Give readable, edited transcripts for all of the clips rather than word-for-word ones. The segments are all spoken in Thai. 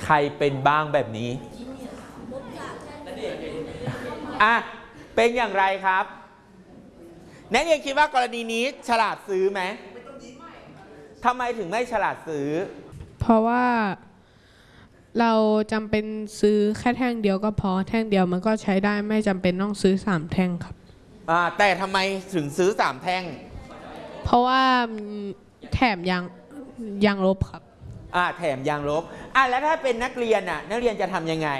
ใครเป็นบ้างแบบนี้อ่ะเป็นอย่างไรครับนักเรียนคิดว่ากรณีนี้ฉลาดซื้อไหมทำไมถึงไม่ฉลาดซื้อเพราะว่าเราจำเป็นซื้อแค่แท่งเดียวก็พอแท่งเดียวมันก็ใช้ได้ไม่จำเป็นต้องซื้อ3แท่งครับแต่ทำไมถึงซื้อ3แท่งเพราะว่าแถมยางลบครับแถมยางลบแล้วถ้าเป็นนักเรียนนักเรียนจะทำยังไง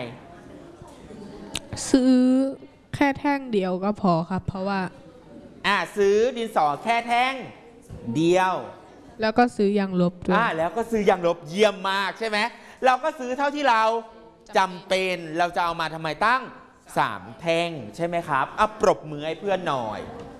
ซื้อแค่แท่งเดียวก็พอครับเพราะว่าซื้อดินสอแค่แท่งเดียวแล้วก็ซื้อยางลบด้วยแล้วก็ซื้อยางลบเยี่ยมมากใช่ไหมเราก็ซื้อเท่าที่เราจำเป็นเราจะเอามาทำไมตั้ง3แท่งใช่ไหมครับปรบมือให้เพื่อนหน่อย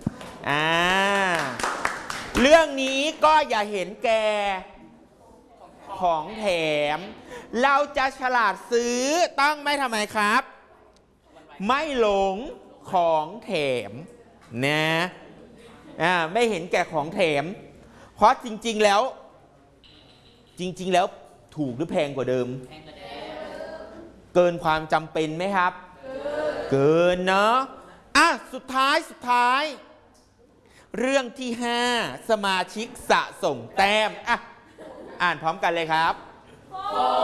เรื่องนี้ก็อย่าเห็นแก่ของแถมเราจะฉลาดซื้อต้องไม่ทำไมครับไม่หลงของแถมนะไม่เห็นแก่ของแถมเพราะจริงๆแล้วถูกหรือแพงกว่าเดิมเกินความจำเป็นไหมครับเกินเนาะสุดท้ายเรื่องที่5สมาชิกสะสมแต้มอ่านพร้อมกันเลยครับ